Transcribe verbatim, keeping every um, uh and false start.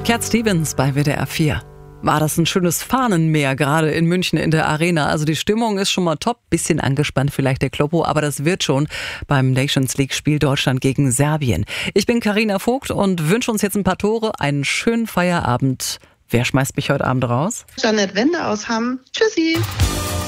Cat Stevens bei W D R vier. War das ein schönes Fahnenmeer gerade in München in der Arena. Also die Stimmung ist schon mal top. Bisschen angespannt vielleicht der Kloppo, aber das wird schon beim Nations League Spiel Deutschland gegen Serbien. Ich bin Carina Vogt und wünsche uns jetzt ein paar Tore, einen schönen Feierabend. Wer schmeißt mich heute Abend raus? Janette Wende aus Hamm. Tschüssi.